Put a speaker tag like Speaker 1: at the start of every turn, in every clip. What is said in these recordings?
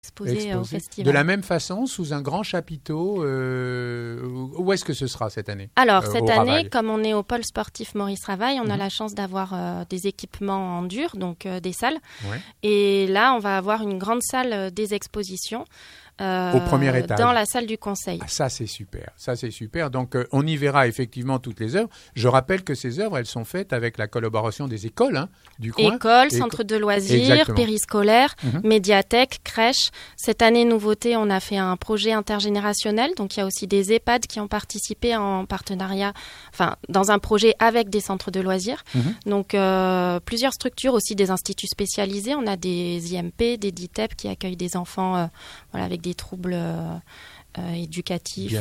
Speaker 1: exposé au festival.
Speaker 2: De la même façon, sous un grand chapiteau, où est-ce que ce sera cette année ?
Speaker 1: Alors, cette année, comme on est au pôle sportif Maurice Ravaille, on a la chance d'avoir des équipements en dur, donc des salles. Ouais. Et là, on va avoir une grande salle des expositions.
Speaker 2: Au premier étage.
Speaker 1: Dans la salle du conseil.
Speaker 2: Ah, ça, c'est super. Donc, on y verra effectivement toutes les œuvres. Je rappelle que ces œuvres, elles sont faites avec la collaboration des écoles du coin.
Speaker 1: Écoles, centres de loisirs, périscolaires, médiathèques, crèches. Cette année, nouveauté, on a fait un projet intergénérationnel. Donc, il y a aussi des EHPAD qui ont participé en partenariat, dans un projet avec des centres de loisirs. Donc, plusieurs structures, aussi des instituts spécialisés. On a des IMP, des DITEP qui accueillent des enfants avec des troubles éducatifs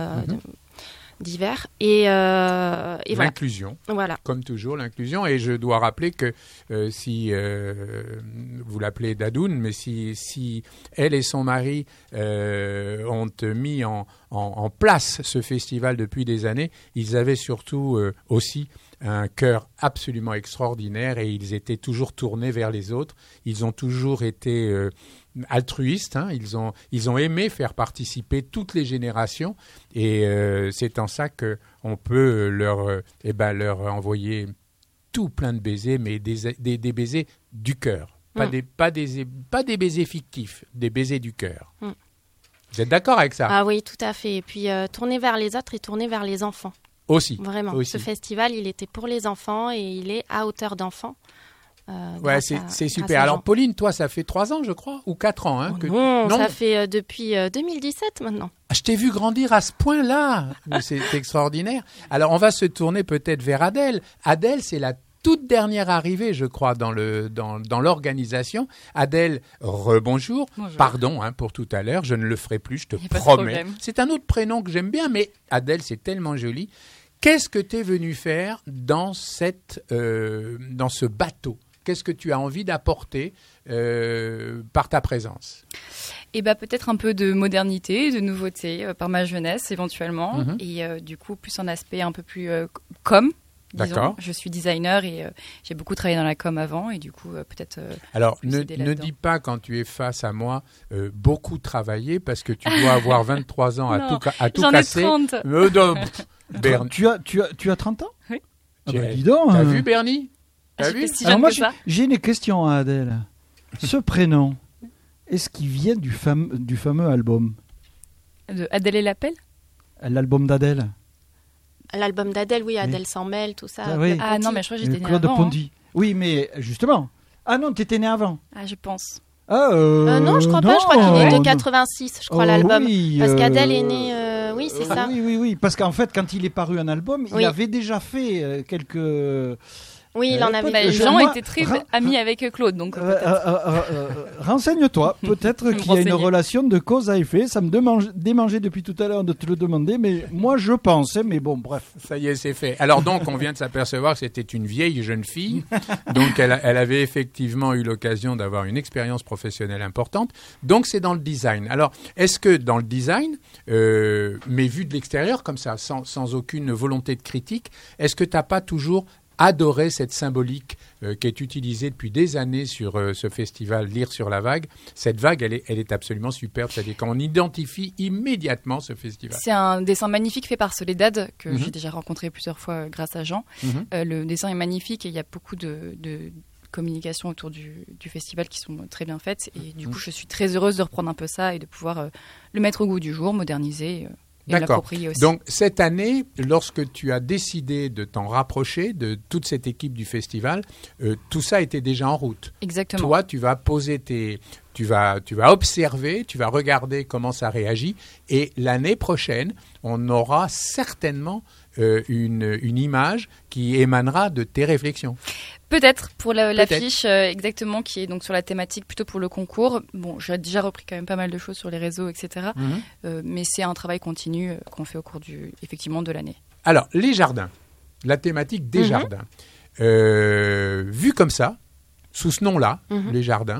Speaker 1: divers. Et
Speaker 2: l'inclusion,
Speaker 1: voilà.
Speaker 2: Comme toujours, l'inclusion. Et je dois rappeler que si vous l'appelez Dadoun, mais si elle et son mari ont mis en place ce festival depuis des années, ils avaient surtout aussi un cœur absolument extraordinaire et ils étaient toujours tournés vers les autres. Ils ont toujours été altruistes, ils ont aimé faire participer toutes les générations et c'est en ça qu'on peut leur envoyer tout plein de baisers, mais des baisers du cœur, pas des baisers fictifs, des baisers du cœur. Vous êtes d'accord avec ça ?
Speaker 1: Ah oui, tout à fait. Et puis tourner vers les autres et tourner vers les enfants.
Speaker 2: Aussi.
Speaker 1: Vraiment.
Speaker 2: Aussi.
Speaker 1: Ce festival, il était pour les enfants et il est à hauteur d'enfants.
Speaker 2: C'est super. Alors, Pauline, toi, ça fait 3 ans, je crois, ou 4 ans.
Speaker 1: Non, ça fait depuis 2017 maintenant.
Speaker 2: Je t'ai vu grandir à ce point-là. C'est extraordinaire. Alors, on va se tourner peut-être vers Adèle. Adèle, c'est la toute dernière arrivée, je crois, dans l'organisation. Adèle, rebonjour.
Speaker 3: Bonjour.
Speaker 2: Pardon pour tout à l'heure, je ne le ferai plus, je te promets. C'est un autre prénom que j'aime bien, mais Adèle, c'est tellement joli. Qu'est-ce que tu es venu faire dans ce bateau ? Qu'est-ce que tu as envie d'apporter par ta présence ?
Speaker 3: Peut-être un peu de modernité, de nouveauté par ma jeunesse éventuellement. Et du coup, plus un aspect un peu plus com. Disons.
Speaker 2: D'accord.
Speaker 3: Je suis designer et j'ai beaucoup travaillé dans la com avant et du coup peut-être...
Speaker 2: Alors ne dis pas quand tu es face à moi beaucoup travaillé parce que tu dois avoir 23 ans à tout casser.
Speaker 3: J'en ai 30.
Speaker 4: Tu as 30 ans ?
Speaker 3: Oui.
Speaker 4: Dis donc.
Speaker 2: T'as vu Bernie ?
Speaker 4: Alors moi j'ai une question à Adèle. Ce prénom, est-ce qu'il vient du fameux album ?
Speaker 3: De Adèle et l'appel ?
Speaker 4: L'album d'Adèle.
Speaker 1: L'album d'Adèle, oui, Adèle s'en mêle, tout ça.
Speaker 3: Ah non, mais je crois que j'étais née
Speaker 4: Claude
Speaker 3: avant.
Speaker 4: Ponty. Oui, mais justement. Ah non, t'étais né avant.
Speaker 3: Ah, je pense.
Speaker 1: Non, je crois pas. Je crois qu'il est de 86, je crois, l'album.
Speaker 4: Oui,
Speaker 1: parce qu'Adèle est née... oui, c'est ça.
Speaker 4: Oui. Parce qu'en fait, quand il est paru un album, il avait déjà fait quelques...
Speaker 1: Oui, il en avait.
Speaker 3: Jean était très ami avec Claude, donc
Speaker 4: renseigne-toi. Peut-être qu'il y a une relation de cause à effet. Ça me démangeait depuis tout à l'heure de te le demander, mais moi je pense. Mais bon, bref.
Speaker 2: Ça y est, c'est fait. Alors donc, on vient de s'apercevoir que c'était une vieille jeune fille. Donc, elle avait effectivement eu l'occasion d'avoir une expérience professionnelle importante. Donc, c'est dans le design. Alors, est-ce que dans le design, mais vu de l'extérieur comme ça, sans aucune volonté de critique, est-ce que tu n'as pas toujours adoré cette symbolique qui est utilisée depuis des années sur ce festival Lire sur la vague. Cette vague, elle est absolument superbe. C'est-à-dire qu'on identifie immédiatement ce festival.
Speaker 3: C'est un dessin magnifique fait par Soledad, que j'ai déjà rencontré plusieurs fois grâce à Jean. Le dessin est magnifique et il y a beaucoup de communications autour du festival qui sont très bien faites. Et du coup, je suis très heureuse de reprendre un peu ça et de pouvoir le mettre au goût du jour, moderniser et l'approprier aussi.
Speaker 2: Donc, cette année, lorsque tu as décidé de t'en rapprocher de toute cette équipe du festival, tout ça était déjà en route.
Speaker 3: Exactement.
Speaker 2: Toi, tu vas poser tu vas observer, tu vas regarder comment ça réagit. Et l'année prochaine, on aura certainement une image qui émanera de tes réflexions.
Speaker 3: Peut-être pour l'affiche exactement qui est donc sur la thématique plutôt pour le concours. Bon, j'ai déjà repris quand même pas mal de choses sur les réseaux, etc. Mais c'est un travail continu qu'on fait au cours effectivement de l'année.
Speaker 2: Alors, les jardins, la thématique des jardins. Vu comme ça, sous ce nom-là, les jardins,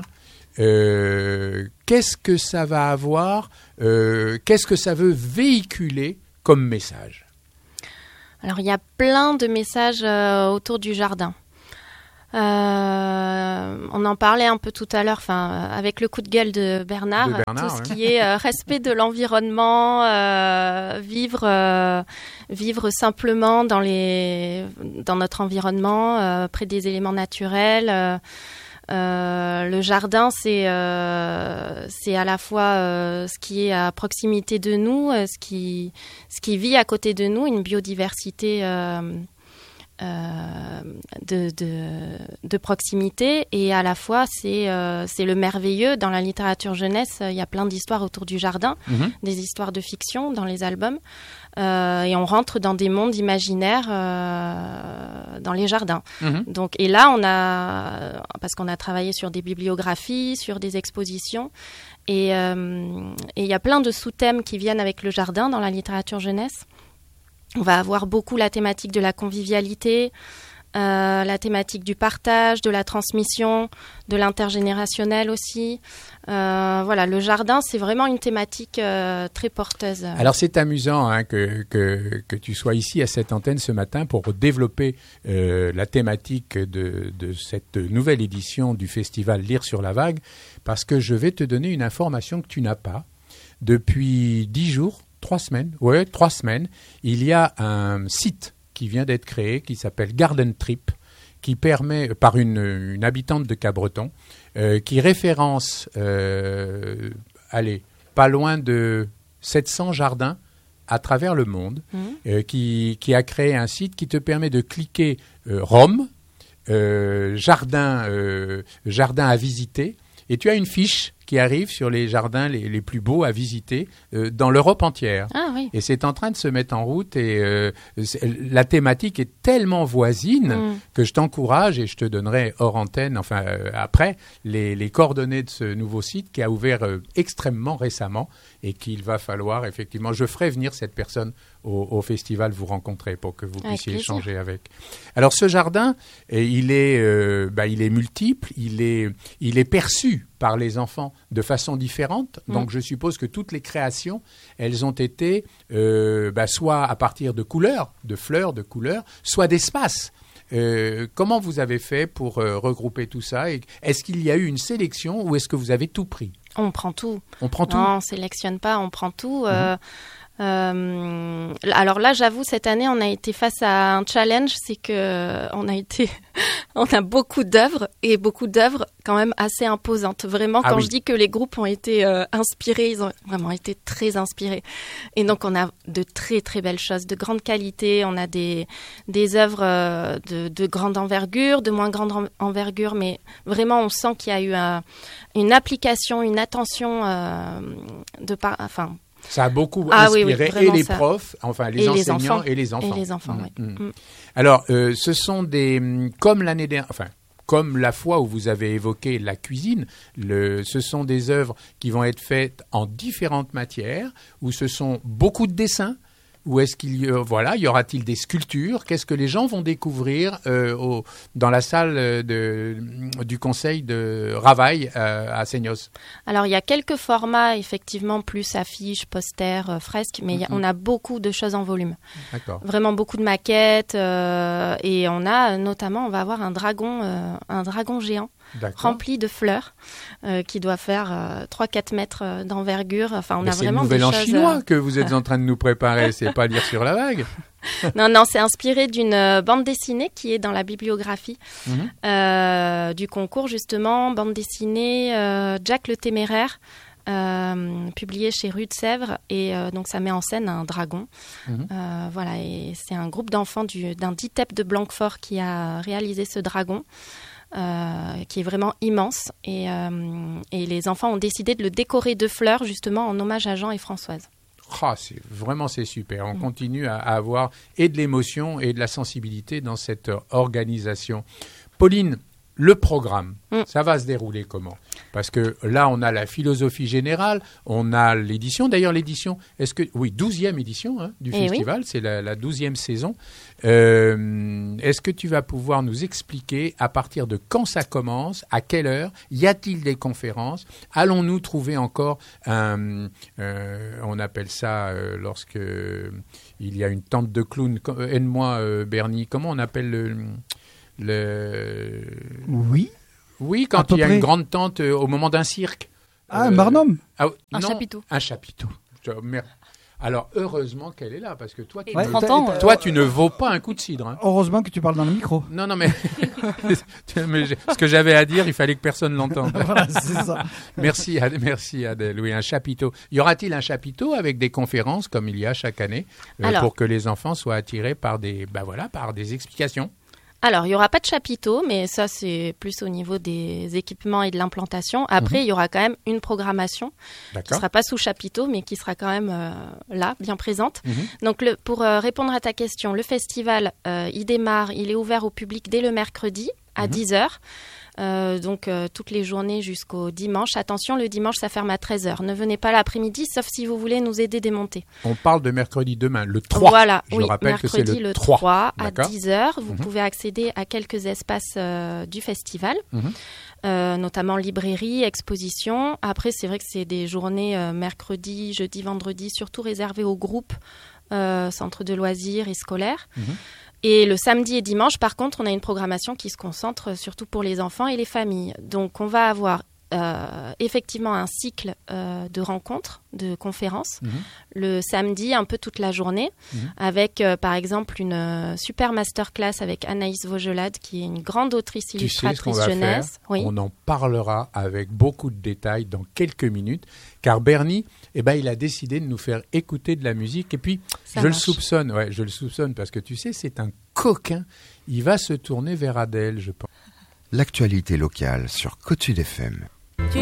Speaker 2: qu'est-ce que ça va avoir, qu'est-ce que ça veut véhiculer comme message ?
Speaker 1: Alors, il y a plein de messages autour du jardin. On en parlait un peu tout à l'heure, avec le coup de gueule de Bernard, tout ce qui est respect de l'environnement, vivre simplement dans notre environnement, près des éléments naturels. Le jardin, c'est à la fois ce qui est à proximité de nous, ce qui vit à côté de nous, une biodiversité de proximité, et à la fois c'est le merveilleux. Dans la littérature jeunesse, il y a plein d'histoires autour du jardin, des histoires de fiction dans les albums, et on rentre dans des mondes imaginaires dans les jardins. Donc, et là parce qu'on a travaillé sur des bibliographies, sur des expositions, et il y a plein de sous-thèmes qui viennent avec le jardin dans la littérature jeunesse. On va avoir beaucoup la thématique de la convivialité, la thématique du partage, de la transmission, de l'intergénérationnel aussi. Le jardin, c'est vraiment une thématique très porteuse.
Speaker 2: Alors c'est amusant que tu sois ici à cette antenne ce matin pour développer la thématique de cette nouvelle édition du festival Lire sur la vague, parce que je vais te donner une information que tu n'as pas. Depuis 10 jours, 3 semaines, il y a un site qui vient d'être créé qui s'appelle Garden Trip, qui permet, par une habitante de Cabreton, qui référence, pas loin de 700 jardins à travers le monde, qui a créé un site qui te permet de cliquer Rome, jardin à visiter, et tu as une fiche qui arrive sur les jardins les plus beaux à visiter dans l'Europe entière.
Speaker 1: Ah, oui.
Speaker 2: Et c'est en train de se mettre en route, et la thématique est tellement voisine que je t'encourage, et je te donnerai hors antenne, après, les coordonnées de ce nouveau site qui a ouvert extrêmement récemment, et qu'il va falloir effectivement, je ferai venir cette personne au festival vous rencontrer pour que vous puissiez échanger avec. Alors ce jardin, il est multiple, il est perçu par les enfants de façon différente. Donc je suppose que toutes les créations, elles ont été soit à partir de couleurs, de fleurs, de couleurs, soit d'espaces. Comment vous avez fait pour regrouper tout ça, et est-ce qu'il y a eu une sélection ou est-ce que vous avez tout pris?
Speaker 1: On prend tout.
Speaker 2: On prend tout?
Speaker 1: Non, on ne sélectionne pas, on prend tout. Alors là, j'avoue, cette année, on a été face à un challenge, c'est que on a beaucoup d'œuvres, et beaucoup d'œuvres quand même assez imposantes. Vraiment, quand je dis que les groupes ont été inspirés, ils ont vraiment été très inspirés. Et donc, on a de très très belles choses, de grande qualité. On a des œuvres de grande envergure, de moins grande envergure, mais vraiment, on sent qu'il y a eu une application, une attention
Speaker 2: ça a beaucoup inspiré les profs, les enseignants et les enfants.
Speaker 1: Et les enfants,
Speaker 2: Alors, ce sont comme l'année dernière, comme la fois où vous avez évoqué la cuisine, ce sont des œuvres qui vont être faites en différentes matières, où ce sont beaucoup de dessins, ou est-ce y aura-t-il des sculptures? Qu'est-ce que les gens vont découvrir dans la salle du conseil de Ravaille à Seignos?
Speaker 1: Alors, il y a quelques formats, effectivement, plus affiches, posters, fresques, mais on a beaucoup de choses en volume.
Speaker 2: D'accord.
Speaker 1: Vraiment beaucoup de maquettes, et on va avoir un dragon géant.
Speaker 2: D'accord.
Speaker 1: Rempli de fleurs, qui doit faire 3-4 mètres d'envergure. On a vraiment des choses...
Speaker 2: C'est le nouvel an chinois que vous êtes en train de nous préparer, c'est pas Lire sur la vague.
Speaker 1: Non, c'est inspiré d'une bande dessinée qui est dans la bibliographie du concours, justement. Bande dessinée Jack le Téméraire, publié chez Rue de Sèvres, et donc ça met en scène un dragon. Et c'est un groupe d'enfants d'un DITEP de Blanquefort qui a réalisé ce dragon. Qui est vraiment immense, et les enfants ont décidé de le décorer de fleurs, justement en hommage à Jean et Françoise.
Speaker 2: C'est super. On continue à avoir et de l'émotion et de la sensibilité dans cette organisation. Pauline, le programme, ça va se dérouler comment? Parce que là, on a la philosophie générale, on a l'édition. D'ailleurs, 12e édition du festival, c'est la 12e saison. Est-ce que tu vas pouvoir nous expliquer à partir de quand ça commence, à quelle heure, y a-t-il des conférences? Allons-nous trouver encore on appelle ça lorsque il y a une tente de clown, aide-moi Bernie, comment on appelle
Speaker 4: Oui.
Speaker 2: Oui, quand il y a une grande tente au moment d'un cirque.
Speaker 4: Un barnum.
Speaker 3: Un chapiteau.
Speaker 2: Un chapiteau. Merde. Alors, heureusement qu'elle est là, parce que toi, tu ne vaux pas un coup de cidre. Hein.
Speaker 4: Heureusement que tu parles dans le micro.
Speaker 2: Non, mais, ce que j'avais à dire, il fallait que personne l'entende.
Speaker 4: Voilà, c'est ça.
Speaker 2: Merci Adèle. Oui, un chapiteau. Y aura-t-il un chapiteau avec des conférences, comme il y a chaque année, pour que les enfants soient attirés par des explications?
Speaker 1: Alors, il n'y aura pas de chapiteau, mais ça, c'est plus au niveau des équipements et de l'implantation. Après, il y aura quand même une programmation qui ne sera pas sous chapiteau, mais qui sera quand même là, bien présente. Donc, pour répondre à ta question, le festival, il démarre, il est ouvert au public dès le mercredi à 10h. Donc toutes les journées jusqu'au dimanche. Attention, le dimanche, ça ferme à 13h. Ne venez pas l'après-midi, sauf si vous voulez nous aider démonter.
Speaker 2: On parle de mercredi demain, le 3.
Speaker 1: Voilà,
Speaker 2: Je rappelle que c'est le 3
Speaker 1: à 10h. Vous pouvez accéder à quelques espaces du festival, notamment librairie, exposition. Après, c'est vrai que c'est des journées mercredi, jeudi, vendredi, surtout réservées aux groupes, centres de loisirs et scolaires. Et le samedi et dimanche, par contre, on a une programmation qui se concentre surtout pour les enfants et les familles. Donc, on va avoir effectivement un cycle de rencontres, de conférences, le samedi, un peu toute la journée, avec par exemple une super masterclass avec Anaïs Vaugelade, qui est une grande autrice illustratrice jeunesse.
Speaker 2: Oui. On en parlera avec beaucoup de détails dans quelques minutes, car Bernie, il a décidé de nous faire écouter de la musique. Et puis, je le soupçonne, parce que tu sais, c'est un coquin. Il va se tourner vers Adèle, je pense.
Speaker 5: L'actualité locale sur Côte Sud FM.